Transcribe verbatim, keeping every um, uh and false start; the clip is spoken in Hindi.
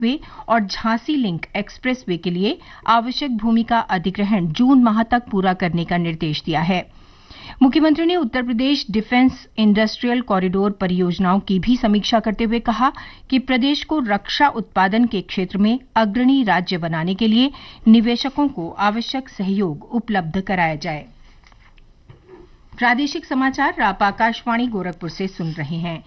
वे और झांसी लिंक एक्सप्रेस वे के लिए आवश्यक भूमि का अधिग्रहण जून माह तक पूरा करने का निर्देश दिया है। मुख्यमंत्री ने Uttar Pradesh defence industrial corridor परियोजनाओं की भी समीक्षा करते हुए कहा कि प्रदेश को रक्षा उत्पादन के क्षेत्र में अग्रणी राज्य बनाने के लिए निवेशकों को आवश्यक सहयोग उपलब्ध कराया जाए। प्रादेशिक समाचार आप आकाशवाणी गोरखपुर से सुन रहे हैं।